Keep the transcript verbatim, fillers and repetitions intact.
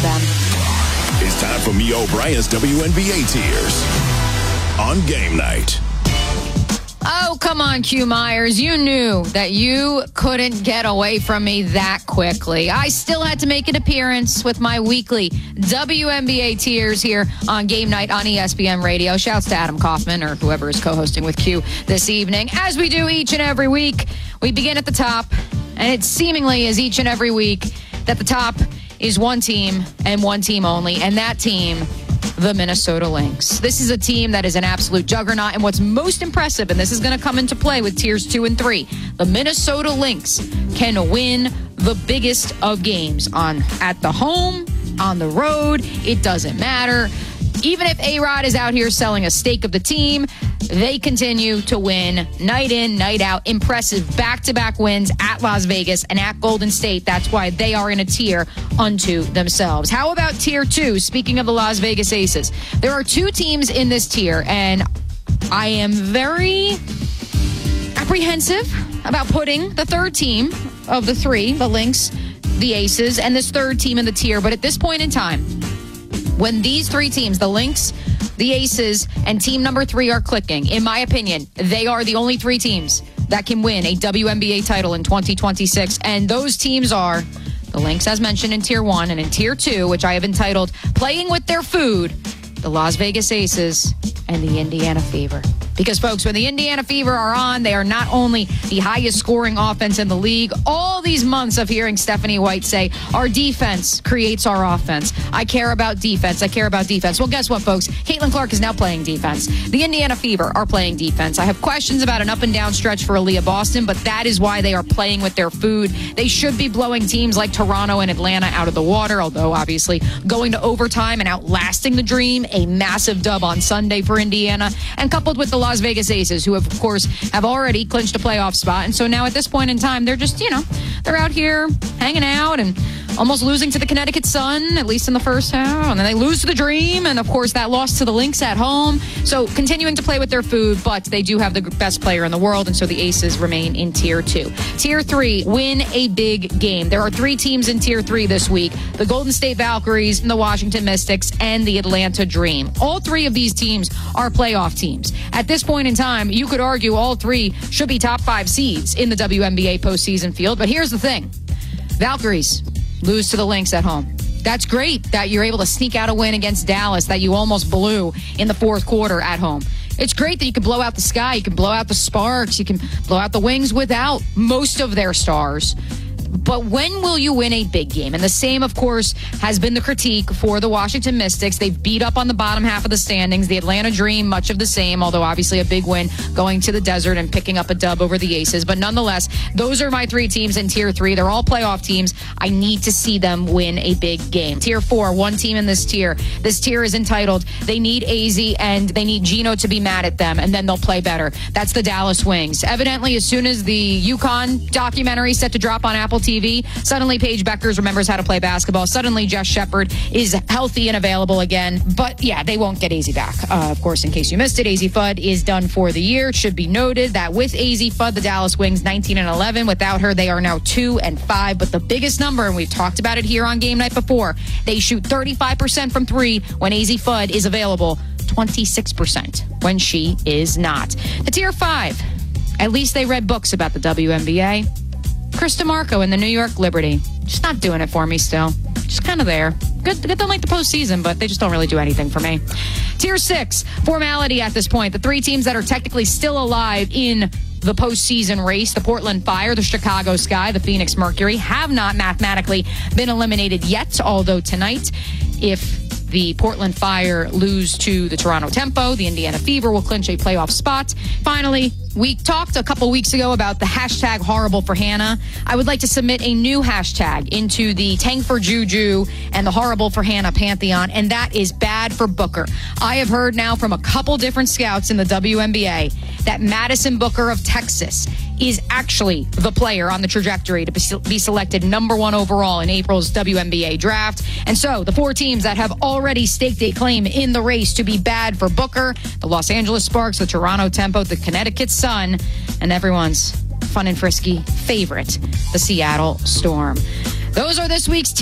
them. It's time for Mia O'Brien's W N B A Tiers on Game Night. Oh, come on, Q Myers. You knew that you couldn't get away from me that quickly. I still had to make an appearance with my weekly W N B A Tiers here on Game Night on E S P N Radio. Shouts to Adam Kaufman or whoever is co-hosting with Q this evening. As we do each and every week, we begin at the top, and it seemingly is each and every week that the top is one team and one team only, and that team, the Minnesota Lynx. This is a team that is an absolute juggernaut, and what's most impressive, and this is going to come into play with tiers two and three, the Minnesota Lynx can win the biggest of games on at the home, on the road. It doesn't matter. Even if A-Rod is out here selling a stake of the team, they continue to win night in, night out. Impressive back-to-back wins at Las Vegas and at Golden State. That's why they are in a tier unto themselves. How about tier two? Speaking of the Las Vegas Aces, there are two teams in this tier, and I am very apprehensive about putting the third team of the three, the Lynx, the Aces, and this third team in the tier. But at this point in time, when these three teams, the Lynx, the Aces, and team number three are clicking, in my opinion, they are the only three teams that can win a W N B A title in twenty twenty-six. And those teams are the Lynx, as mentioned in tier one, and in tier two, which I have entitled Playing with Their Food, the Las Vegas Aces and the Indiana Fever. Because, folks, when the Indiana Fever are on, they are not only the highest scoring offense in the league. All these months of hearing Stephanie White say, our defense creates our offense. I care about defense. I care about defense. Well, guess what, folks? Caitlin Clark is now playing defense. The Indiana Fever are playing defense. I have questions about an up and down stretch for Aaliyah Boston, but that is why they are playing with their food. They should be blowing teams like Toronto and Atlanta out of the water, although obviously going to overtime and outlasting the dream, a massive dub on Sunday for Indiana, and coupled with the Las Vegas Aces, who have, of course, have already clinched a playoff spot. And so now at this point in time, they're just, you know, they're out here hanging out and almost losing to the Connecticut Sun, at least in the first half. And then they lose to the Dream. And, of course, that loss to the Lynx at home. So continuing to play with their food, but they do have the best player in the world. And so the Aces remain in tier two. Tier three, win a big game. There are three teams in tier three this week. The Golden State Valkyries, the Washington Mystics, and the Atlanta Dream. All three of these teams are playoff teams. At this point in time, you could argue all three should be top five seeds in the W N B A postseason field. But here's the thing. Valkyries lose to the Lynx at home. That's great that you're able to sneak out a win against Dallas that you almost blew in the fourth quarter at home. It's great that you can blow out the Sky, you can blow out the Sparks, you can blow out the Wings without most of their stars. But when will you win a big game? And the same, of course, has been the critique for the Washington Mystics. They've beat up on the bottom half of the standings. The Atlanta Dream, much of the same, although obviously a big win going to the desert and picking up a dub over the Aces. But nonetheless, those are my three teams in tier three. They're all playoff teams. I need to see them win a big game. Tier four, one team in this tier. This tier is entitled, they need A Z and they need Gino to be mad at them, and then they'll play better. That's the Dallas Wings. Evidently, as soon as the UConn documentary set to drop on Apple T V, suddenly Paige Beckers remembers how to play basketball. Suddenly Jess Shepard is healthy and available again. But yeah, they won't get A Z back. Uh, of course, in case you missed it, A Z Fudd is done for the year. It should be noted that with A Z Fudd, the Dallas Wings nineteen and eleven. Without her, they are now two and five. But the biggest number, and we've talked about it here on Game Night before, they shoot thirty-five percent from three when A Z Fudd is available, twenty-six percent when she is not. The tier five, at least they read books about the W N B A. Chris DeMarco and the New York Liberty. Just not doing it for me still. Just kind of there. Good, good don't like the postseason, but they just don't really do anything for me. Tier six, formality at this point. The three teams that are technically still alive in the postseason race, the Portland Fire, the Chicago Sky, the Phoenix Mercury, have not mathematically been eliminated yet, although tonight, if the Portland Fire lose to the Toronto Tempo, the Indiana Fever will clinch a playoff spot. Finally, we talked a couple weeks ago about the hashtag horrible for Hannah. I would like to submit a new hashtag into the Tank for Juju and the horrible for Hannah pantheon, and that is bad for Booker. I have heard now from a couple different scouts in the W N B A that Madison Booker of Texas is actually the player on the trajectory to be selected number one overall in April's W N B A draft. And so the four teams that have already staked a claim in the race to be bad for Booker, the Los Angeles Sparks, the Toronto Tempo, the Connecticut Sun, and everyone's fun and frisky favorite, the Seattle Storm. Those are this week's